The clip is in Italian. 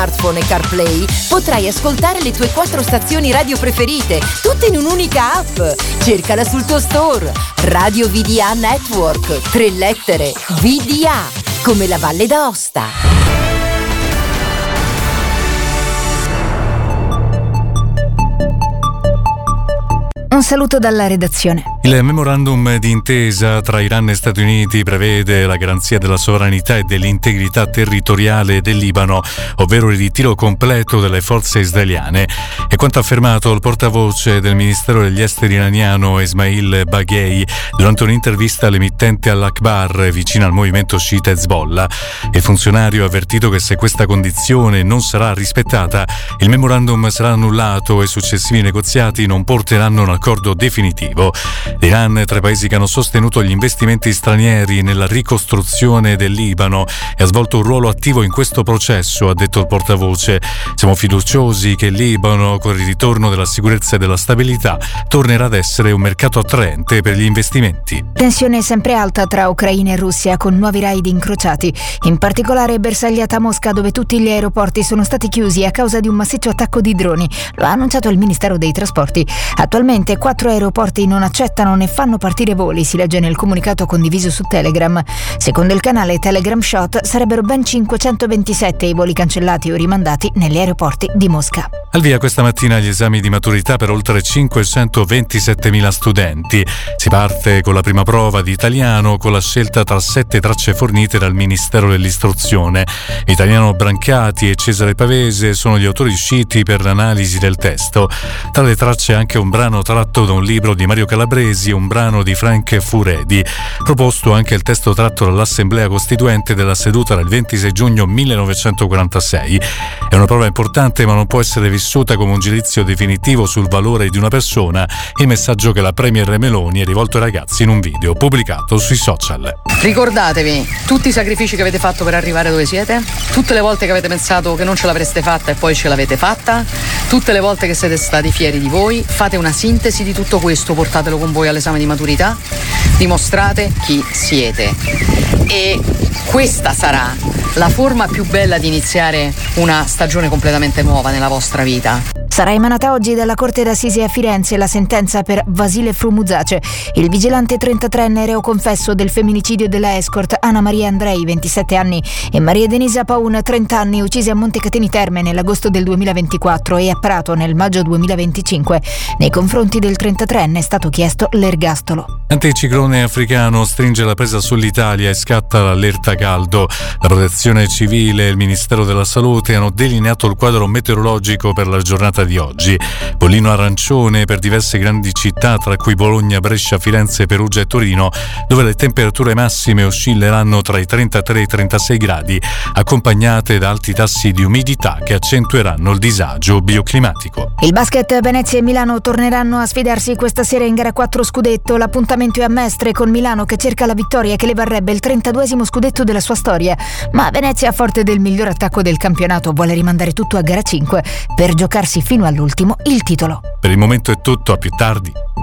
smartphone e CarPlay potrai ascoltare le tue 4 stazioni radio preferite, tutte in un'unica app. Cercala sul tuo store. Radio VDA Network, 3 lettere, VDA, come la Valle d'Aosta. Un saluto dalla redazione. Il memorandum di intesa tra Iran e Stati Uniti prevede la garanzia della sovranità e dell'integrità territoriale del Libano, ovvero il ritiro completo delle forze israeliane. È quanto affermato il portavoce del Ministero degli Esteri iraniano Esmail Baghei durante un'intervista all'emittente Al-Akhbar vicino al movimento sciita Hezbollah. Il funzionario ha avvertito che se questa condizione non sarà rispettata, il memorandum sarà annullato e successivi negoziati non porteranno a un accordo definitivo. L'Iran è tra i paesi che hanno sostenuto gli investimenti stranieri nella ricostruzione del Libano e ha svolto un ruolo attivo in questo processo, ha detto il portavoce. Siamo fiduciosi che il Libano, con il ritorno della sicurezza e della stabilità, tornerà ad essere un mercato attraente per gli investimenti. Tensione sempre alta tra Ucraina e Russia, con nuovi raid incrociati, in particolare bersagliata a Mosca, dove tutti gli aeroporti sono stati chiusi a causa di un massiccio attacco di droni. Lo ha annunciato il Ministero dei Trasporti. Attualmente 4 aeroporti non accettano né fanno partire voli, si legge nel comunicato condiviso su Telegram. Secondo il canale Telegram Shot sarebbero ben 527 i voli cancellati o rimandati negli aeroporti di Mosca. Al via questa mattina gli esami di maturità per oltre 527.000 studenti. Si parte con la prima prova di italiano con la scelta tra 7 tracce fornite dal Ministero dell'Istruzione. Italiano Brancati e Cesare Pavese sono gli autori scelti per l'analisi del testo. Tra le tracce anche un brano tratto da un libro di Mario Calabresi e un brano di Frank Furedi. Proposto anche il testo tratto dall'Assemblea Costituente della seduta del 26 giugno 1946. È una prova importante, ma non può essere vissuta come un giudizio definitivo sul valore di una persona. Il messaggio che la Premier Meloni ha rivolto ai ragazzi in un video pubblicato sui social. Ricordatevi tutti i sacrifici che avete fatto per arrivare dove siete, tutte le volte che avete pensato che non ce l'avreste fatta e poi ce l'avete fatta, tutte le volte che siete stati fieri di voi. Fate una sintesi di tutto questo, portatelo con voi all'esame di maturità, dimostrate chi siete. E questa sarà la forma più bella di iniziare una stagione completamente nuova nella vostra vita. Sarà emanata oggi dalla Corte d'Assise a Firenze la sentenza per Vasile Frumuzace, il vigilante 33enne reo confesso del femminicidio della escort Anna Maria Andrei, 27 anni, e Maria Denisa Paun, 30 anni, uccise a Montecatini Terme nell'agosto del 2024 e a Prato nel maggio 2025. Nei confronti del 33enne è stato chiesto l'ergastolo. Anticiclone africano stringe la presa sull'Italia e scatta l'allerta caldo. La Protezione Civile e il Ministero della Salute hanno delineato il quadro meteorologico per la giornata di oggi. Bollino arancione per diverse grandi città, tra cui Bologna, Brescia, Firenze, Perugia e Torino, dove le temperature massime oscilleranno tra i 33 e i 36 gradi, accompagnate da alti tassi di umidità che accentueranno il disagio bioclimatico. Il basket Venezia e Milano torneranno a sfidarsi questa sera in gara 4 scudetto. L'appuntamento è a Mestre, con Milano che cerca la vittoria che le varrebbe il 32esimo scudetto della sua storia. Ma Venezia, forte del miglior attacco del campionato, vuole rimandare tutto a gara 5 per giocarsi fino all'ultimo il titolo. Per il momento è tutto, a più tardi.